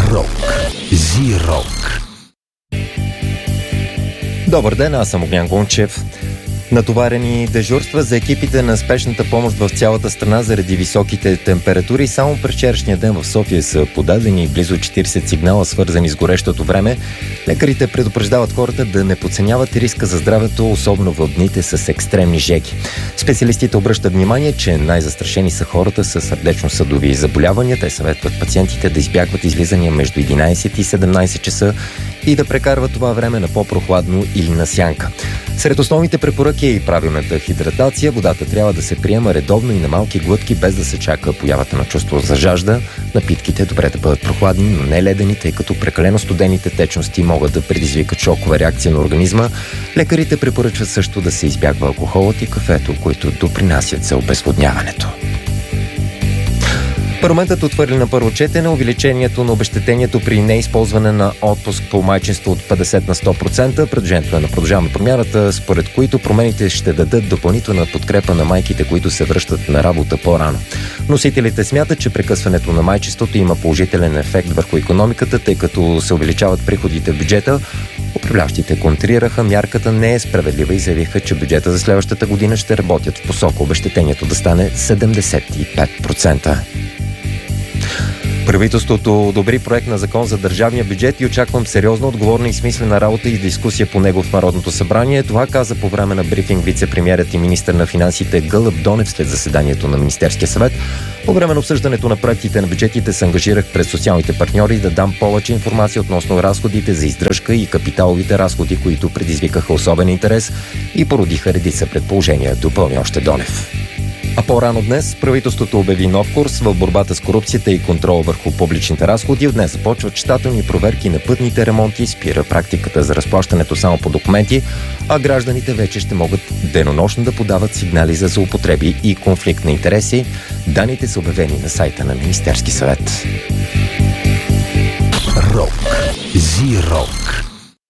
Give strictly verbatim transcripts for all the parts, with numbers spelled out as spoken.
Рок. Зирок. Добър ден, аз съм Огнян Гунчев. Натоварени дежурства за екипите на спешната помощ в цялата страна заради високите температури. Само през вчерашния ден в София са подадени близо четирийсет сигнала, свързани с горещото време. Лекарите предупреждават хората да не подценяват риска за здравето, особено в дните с екстремни жеги. Специалистите обръщат внимание, че най-застрашени са хората с сърдечно-съдови заболявания. Те съветват пациентите да избягват излизания между единайсет и седемнайсет часа и да прекарват това време на по-прохладно или на сянка. Сред основните препоръки е и правилната хидратация. Водата трябва да се приема редовно и на малки глътки, без да се чака появата на чувство за жажда. Напитките добре да бъдат прохладни, но не ледени, тъй като прекалено студените течности могат да предизвикат шокова реакция на организма. Лекарите препоръчват също да се избягва алкохолът и кафето, които допринасят за обезводняването. Парламентът отвърли на първо четене увеличението на обезщетението при неизползване на отпуск по майчинство от петдесет на сто процента. Предложението е на Продължаваме промяната, според които промените ще дадат допълнителна подкрепа на майките, които се връщат на работа по-рано. Носителите смятат, че прекъсването на майчинството има положителен ефект върху икономиката, тъй като се увеличават приходите в бюджета. Управляващите контрираха, мярката не е справедлива и заявиха, че бюджета за следващата година ще работят в посока обезщетението да стане седемдесет и пет процента. Правителството одобри проект на закон за държавния бюджет и очаквам сериозна, отговорна и смислена работа и дискусия по него в Народното събрание. Това каза по време на брифинг вице-премиерът и министър на финансите Гълъб Донев след заседанието на Министерския съвет. По време на обсъждането на проектите на бюджетите се ангажирах пред социалните партньори да дам повече информация относно разходите за издръжка и капиталовите разходи, които предизвикаха особен интерес и породиха редица предположения, допълни още Донев. А по-рано днес правителството обяви нов курс в борбата с корупцията и контрол върху публичните разходи. От днес започват щателни проверки на пътните ремонти, спира практиката за разплащането само по документи, а гражданите вече ще могат денонощно да подават сигнали за злоупотреби и конфликт на интереси. Данните са обявени на сайта на Министерски съвет. Рок. Зирок.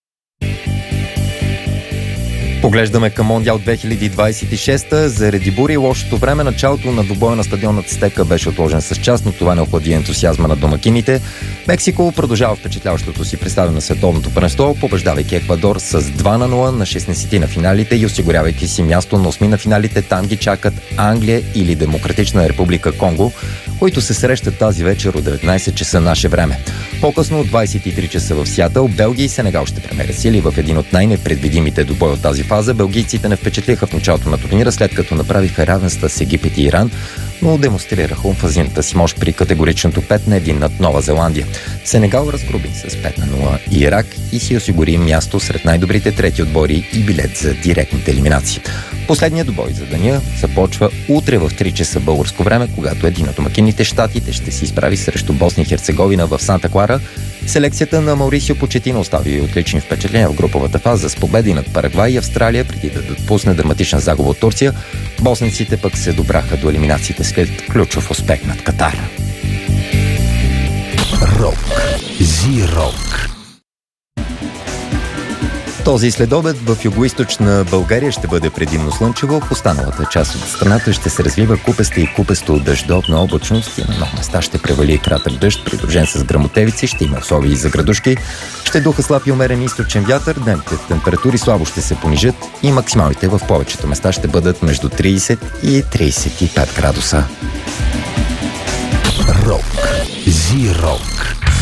Поглеждаме към Мондиал две хиляди двайсет и шеста. Заради бури и лошото време началото на двубоя на стадиона Ацтека беше отложен с част, но това не охлади ентусиазма на домакините. Мексико продължава впечатляващото си представяне на световното първенство, побеждавайки Еквадор с два на нула на шестнайсети на финалите и осигурявайки си място на осми на финалите. Там ги чакат Англия или Демократична република Конго, които се срещат тази вечер от деветнайсет часа наше време. По-късно от двайсет и три часа в Сиатъл, Белгия и Сенегал ще премерят сили в един от най-непредвидимите двубои от тази фаза. Белгийците не впечатлиха в началото на турнира, след като направиха равенства с Египет и Иран, но демонстрираха умфазийната си мощ при категоричното пет на един над Нова Зеландия. Сенегал разгроби с пет на нула Ирак и си осигури място сред най-добрите трети отбори и билет за директните елиминации. Последният двубой за деня започва утре в три часа българско време, когато един от домакините, Щатите, ще се изправи срещу Босна и Херцеговина в Санта Клара. Селекцията на Маурисио Почетино остави отлични впечатления в груповата фаза с победи над Парагвай и Австралия, преди да допусне драматична загуба от Турция. Босненците пък се добраха до елиминациите след ключов успех над Катар. Рок. Зирок. Този следобед в югоизточна България ще бъде предимно слънчево. В останалата част от страната ще се развива купеста и купесто дъждовна облачност и на много места ще превали кратък дъжд, придружен с гръмотевици, ще има условия и за градушки. Ще духа слаб и умерен източен вятър, дневните температури слабо ще се понижат и максималните в повечето места ще бъдат между трийсет и трийсет и пет градуса. Рок. Зирок.